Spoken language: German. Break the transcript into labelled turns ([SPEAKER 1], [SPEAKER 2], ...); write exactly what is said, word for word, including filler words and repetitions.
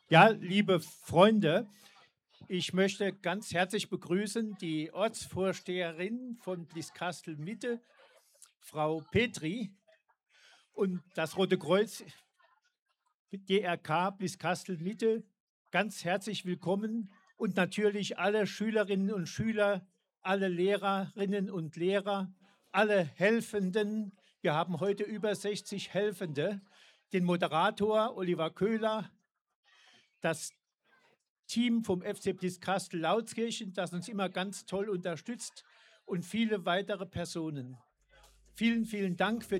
[SPEAKER 1] Ja, liebe Freunde, ich möchte ganz herzlich begrüßen die Ortsvorsteherin von Blieskastel Mitte, Frau Petri, und das Rote Kreuz D R K Blieskastel Mitte. Ganz herzlich willkommen und natürlich alle Schülerinnen und Schüler, alle Lehrerinnen und Lehrer, alle Helfenden. Wir haben heute über sechzig Helfende, den Moderator Oliver Köhler, das Team vom F C Blieskastel-Lautskirchen, das uns immer ganz toll unterstützt, und viele weitere Personen. Vielen, vielen Dank für